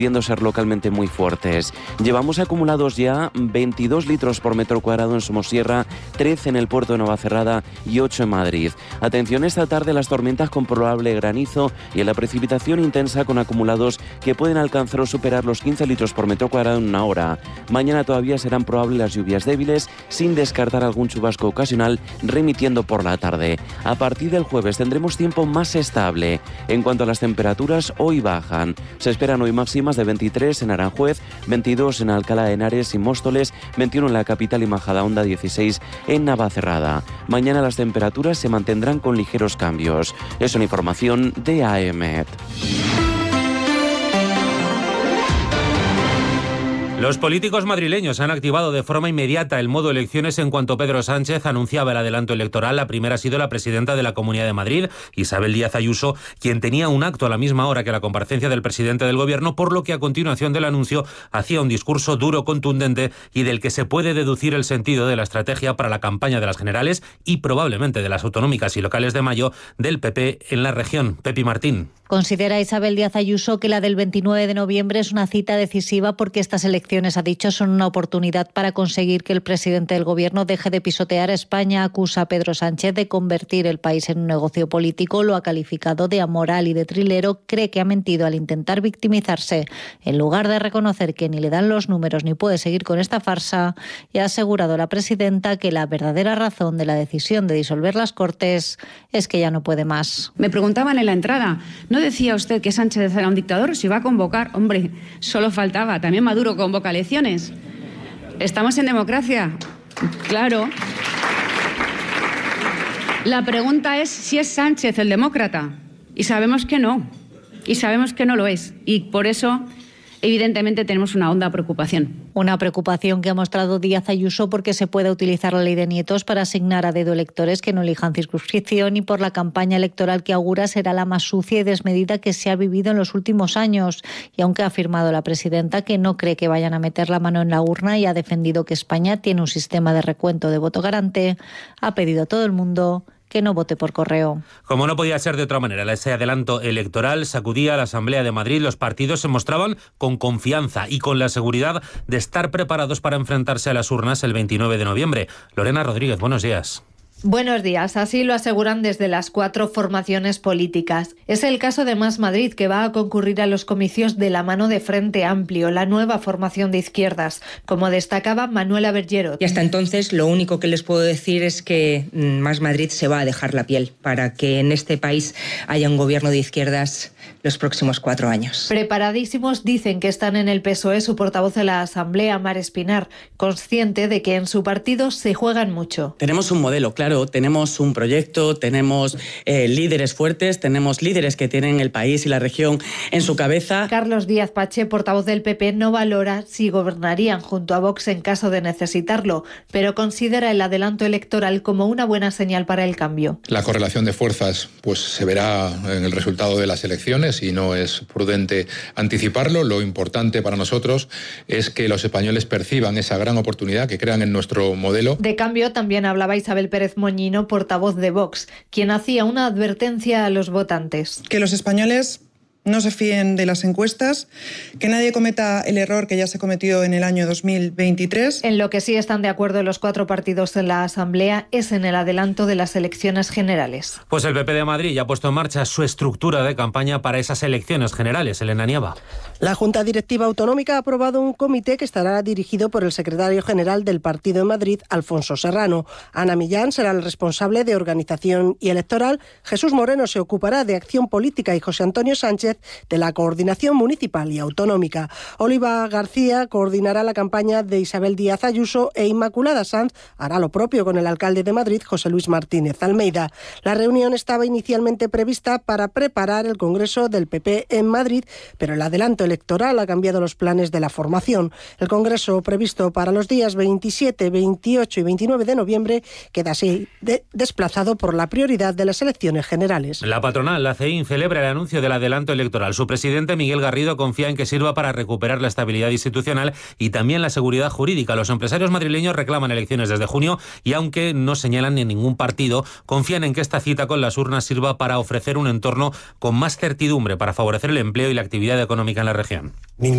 pudiendo ser localmente muy fuertes. Llevamos acumulados ya 22 litros por metro cuadrado en Somosierra, 13 en el puerto de Navacerrada y 8 en Madrid. Atención esta tarde a las tormentas con probable granizo y a la precipitación intensa con acumulados que pueden alcanzar o superar los 15 litros por metro cuadrado en una hora. Mañana todavía serán probables las lluvias débiles, sin descartar algún chubasco ocasional, remitiendo por la tarde. A partir del jueves tendremos tiempo más estable. En cuanto a las temperaturas, hoy bajan. Se esperan hoy máximas de 23 en Aranjuez, 22 en Alcalá de Henares y Móstoles, 21 en la capital y Majadahonda, 16 en Navacerrada. Mañana las temperaturas se mantendrán con ligeros cambios. Es una información de AEMET. Los políticos madrileños han activado de forma inmediata el modo elecciones en cuanto Pedro Sánchez anunciaba el adelanto electoral. La primera ha sido la presidenta de la Comunidad de Madrid, Isabel Díaz Ayuso, quien tenía un acto a la misma hora que la comparecencia del presidente del Gobierno, por lo que a continuación del anuncio hacía un discurso duro, contundente y del que se puede deducir el sentido de la estrategia para la campaña de las generales y probablemente de las autonómicas y locales de mayo del PP en la región. Pepi Martín. Considera Isabel Díaz Ayuso que la del 29 de noviembre es una cita decisiva porque estas elecciones, ha dicho, son una oportunidad para conseguir que el presidente del Gobierno deje de pisotear a España. Acusa a Pedro Sánchez de convertir el país en un negocio político. Lo ha calificado de amoral y de trilero. Cree que ha mentido al intentar victimizarse en lugar de reconocer que ni le dan los números ni puede seguir con esta farsa. Y ha asegurado la presidenta que la verdadera razón de la decisión de disolver las Cortes es que ya no puede más. Me preguntaban en la entrada, ¿no decía usted que Sánchez era un dictador? Si va a convocar, hombre, solo faltaba. También Maduro convoca elecciones. ¿Estamos en democracia? Claro. La pregunta es si es Sánchez el demócrata. Y sabemos que no. Y sabemos que no lo es. Y por eso, evidentemente, tenemos una honda preocupación. Una preocupación que ha mostrado Díaz Ayuso porque se puede utilizar la ley de nietos para asignar a dedo electores que no elijan circunscripción y por la campaña electoral que augura será la más sucia y desmedida que se ha vivido en los últimos años. Y aunque ha afirmado la presidenta que no cree que vayan a meter la mano en la urna y ha defendido que España tiene un sistema de recuento de voto garante, ha pedido a todo el mundo que no vote por correo. Como no podía ser de otra manera, ese adelanto electoral sacudía a la Asamblea de Madrid. Los partidos se mostraban con confianza y con la seguridad de estar preparados para enfrentarse a las urnas el 29 de noviembre. Lorena Rodríguez, buenos días. Buenos días, así lo aseguran desde las 4 formaciones políticas. Es el caso de Más Madrid, que va a concurrir a los comicios de la mano de Frente Amplio, la nueva formación de izquierdas, como destacaba Manuela Bergerot. Y hasta entonces lo único que les puedo decir es que Más Madrid se va a dejar la piel para que en este país haya un gobierno de izquierdas los próximos 4 años. Preparadísimos dicen que están en el PSOE su portavoz de la Asamblea, Mar Espinar, consciente de que en su partido se juegan mucho. Tenemos un modelo claro. Tenemos un proyecto, tenemos líderes fuertes, tenemos líderes que tienen el país y la región en su cabeza. Carlos Díaz Pache, portavoz del PP, no valora si gobernarían junto a Vox en caso de necesitarlo, pero considera el adelanto electoral como una buena señal para el cambio. La correlación de fuerzas pues se verá en el resultado de las elecciones y no es prudente anticiparlo. Lo importante para nosotros es que los españoles perciban esa gran oportunidad, que crean en nuestro modelo. De cambio, también hablaba Isabel Pérez Moñino, portavoz de Vox, quien hacía una advertencia a los votantes. Que los españoles no se fíen de las encuestas, que nadie cometa el error que ya se cometió en el año 2023. En lo que sí están de acuerdo los 4 partidos en la Asamblea es en el adelanto de las elecciones generales. Pues el PP de Madrid ya ha puesto en marcha su estructura de campaña para esas elecciones generales. Elena Nieva. La Junta Directiva Autonómica ha aprobado un comité que estará dirigido por el secretario general del Partido de Madrid, Alfonso Serrano. Ana Millán será el responsable de organización y electoral, Jesús Moreno se ocupará de acción política y José Antonio Sánchez de la coordinación municipal y autonómica. Oliva García coordinará la campaña de Isabel Díaz Ayuso e Inmaculada Sanz hará lo propio con el alcalde de Madrid, José Luis Martínez Almeida. La reunión estaba inicialmente prevista para preparar el Congreso del PP en Madrid, pero el adelanto electoral ha cambiado los planes de la formación. El Congreso previsto para los días 27, 28 y 29 de noviembre queda así desplazado por la prioridad de las elecciones generales. La patronal, la CEIN, celebra el anuncio del adelanto electoral. Su presidente, Miguel Garrido, confía en que sirva para recuperar la estabilidad institucional y también la seguridad jurídica. Los empresarios madrileños reclaman elecciones desde junio y, aunque no señalan ni ningún partido, confían en que esta cita con las urnas sirva para ofrecer un entorno con más certidumbre para favorecer el empleo y la actividad económica en la región.